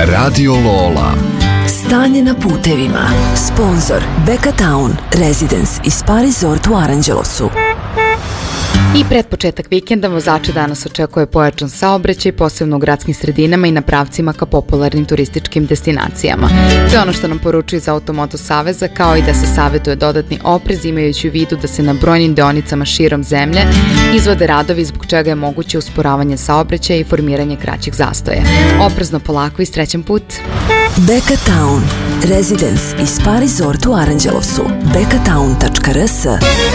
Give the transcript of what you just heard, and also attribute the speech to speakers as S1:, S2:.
S1: Radio Lola.
S2: Stanje na putevima. Sponzor Beka Town Residence i Spa Resort u Aranđelovcu.
S3: I pred početak vikenda vozače danas očekuje pojačan saobraćaj, posebno u gradskim sredinama i na pravcima ka popularnim turističkim destinacijama. To je ono što nam poručuju iz Automoto Saveza, kao i da se savjetuje dodatni oprez, imajući u vidu da se na brojnim deonicama širom zemlje izvode radovi zbog čega je moguće usporavanje saobraćaja i formiranje kraćih zastoja. Oprezno, polako i srećan put!
S2: Beka Town Residence i Spa Resort u Aranđelovcu. bekatown.rs